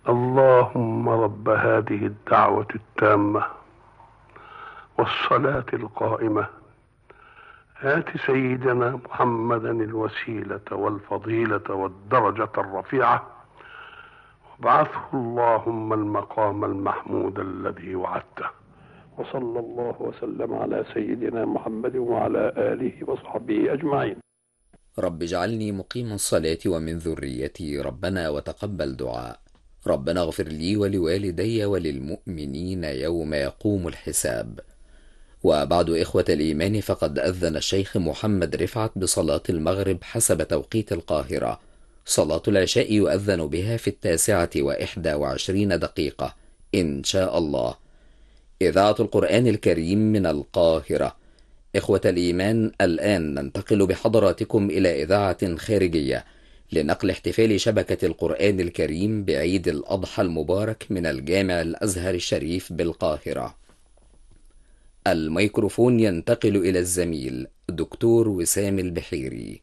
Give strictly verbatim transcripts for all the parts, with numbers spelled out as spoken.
اللهم رب هذه الدعوة التامة والصلاة القائمة آت سيدنا محمدا الوسيلة والفضيلة والدرجة الرفيعة وابعثه اللهم المقام المحمود الذي وعدته. وصلى الله وسلم على سيدنا محمد وعلى آله وصحبه أجمعين. رب اجعلني مقيم الصلاة ومن ذريتي ربنا وتقبل دعاء. ربنا اغفر لي ولوالدي وللمؤمنين يوم يقوم الحساب. وبعد إخوة الإيمان، فقد أذن الشيخ محمد رفعت بصلاة المغرب حسب توقيت القاهرة. صلاة العشاء يؤذن بها في التاسعة وإحدى وعشرين دقيقة إن شاء الله. إذاعة القرآن الكريم من القاهرة. إخوة الإيمان، الآن ننتقل بحضراتكم إلى إذاعة خارجية لنقل احتفال شبكة القرآن الكريم بعيد الأضحى المبارك من الجامع الأزهر الشريف بالقاهرة. الميكروفون ينتقل إلى الزميل دكتور وسام البحيري.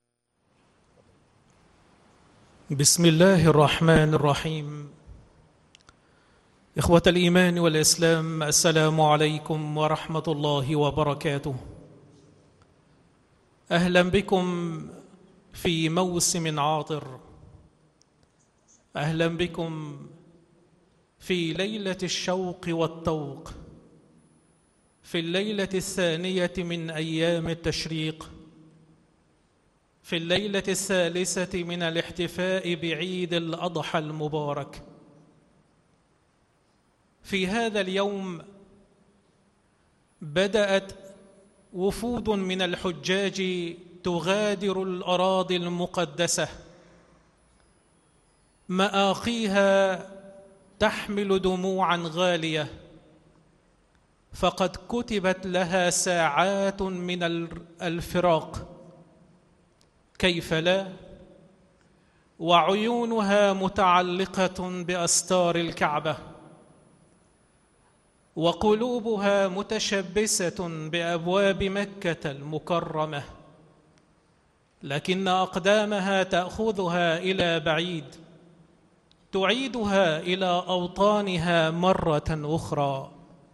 بسم الله الرحمن الرحيم. إخوة الإيمان والإسلام، السلام عليكم ورحمة الله وبركاته. أهلا بكم في موسم عاطر، أهلا بكم في ليلة الشوق والطوق، في الليلة الثانية من أيام التشريق، في الليلة الثالثة من الاحتفاء بعيد الأضحى المبارك. في هذا اليوم بدأت وفود من الحجاج تغادر الأراضي المقدسة، مآخيها تحمل دموعا غالية، فقد كتبت لها ساعات من الفراق، كيف لا؟ وعيونها متعلقة بأستار الكعبة، وقلوبها متشبثة بأبواب مكة المكرمة، لكن أقدامها تأخذها إلى بعيد، تعيدها إلى أوطانها مرة أخرى.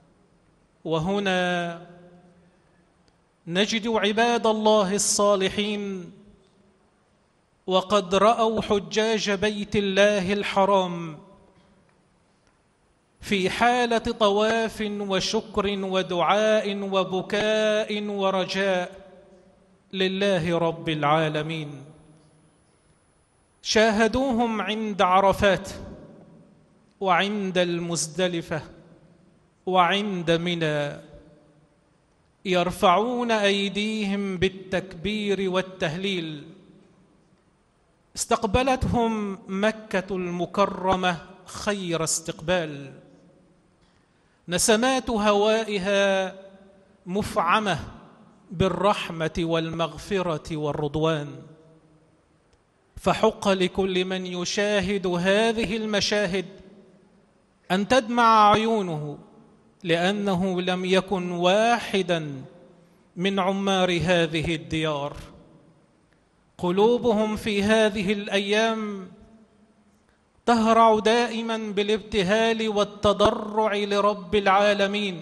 وهنا نجد عباد الله الصالحين وقد رأوا حجاج بيت الله الحرام في حالة طواف وشكر ودعاء وبكاء ورجاء لله رب العالمين. شاهدوهم عند عرفات وعند المزدلفة وعند منى، يرفعون أيديهم بالتكبير والتهليل. استقبلتهم مكة المكرمة خير استقبال، نسمات هوائها مفعمة بالرحمة والمغفرة والرضوان. فحق لكل من يشاهد هذه المشاهد أن تدمع عيونه، لأنه لم يكن واحدا من عمار هذه الديار. قلوبهم في هذه الأيام تهرع دائما بالابتهال والتضرع لرب العالمين.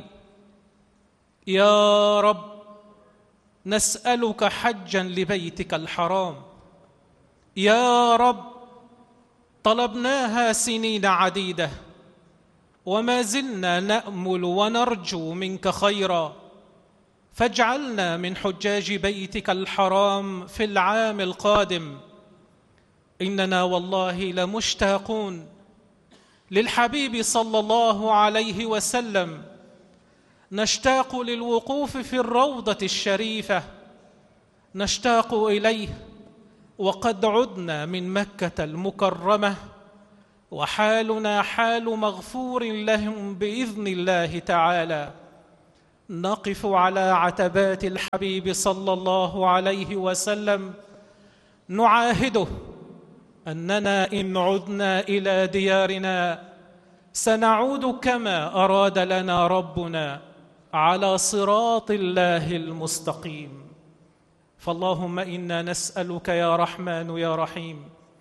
يا رب، نسألك حجا لبيتك الحرام. يا رب، طلبناها سنين عديدة وما زلنا نأمل ونرجو منك خيرا، فاجعلنا من حجاج بيتك الحرام في العام القادم. إننا والله لمشتاقون للحبيب صلى الله عليه وسلم، نشتاق للوقوف في الروضة الشريفة، نشتاق إليه وقد عدنا من مكة المكرمة، وحالنا حال مغفور لهم بإذن الله تعالى. نقف على عتبات الحبيب صلى الله عليه وسلم نعاهده أننا إن عدنا إلى ديارنا سنعود كما أراد لنا ربنا على صراط الله المستقيم. فاللهم إنا نسألك يا رحمن يا رحيم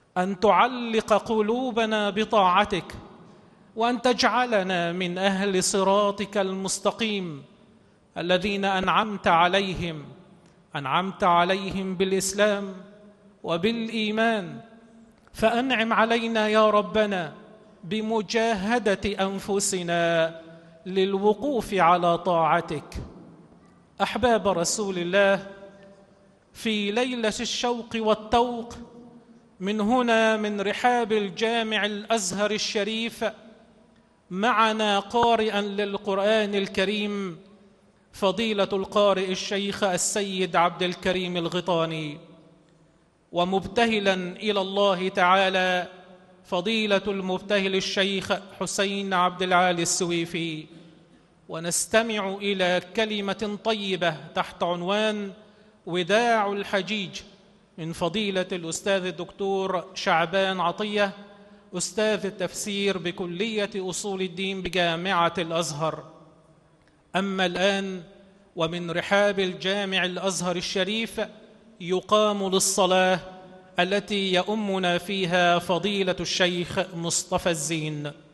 أن تعلق قلوبنا بطاعتك، وأن تجعلنا من أهل صراطك المستقيم الذين أنعمت عليهم أنعمت عليهم بالإسلام وبالإيمان. فأنعم علينا يا ربنا بمجاهدة أنفسنا للوقوف على طاعتك. أحباب رسول الله، في ليلة الشوق والتوق من هنا من رحاب الجامع الأزهر الشريف معنا قارئا للقرآن الكريم فضيلة القارئ الشيخ السيد عبد الكريم الغيطاني، ومبتهلا إلى الله تعالى فضيلة المبتهل الشيخ حسين عبد العالي السويفي. ونستمع إلى كلمة طيبة تحت عنوان وداع الحجيج من فضيلة الأستاذ الدكتور شعبان عطية، أستاذ التفسير بكلية أصول الدين بجامعة الأزهر. أما الآن ومن رحاب الجامع الأزهر الشريف يقام للصلاة التي يؤمنا فيها فضيلة الشيخ مصطفى الزين.